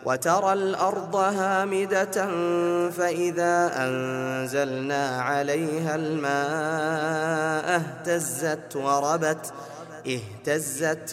وترى الأرض هامدة فإذا أنزلنا عليها الماء اهتزت وربت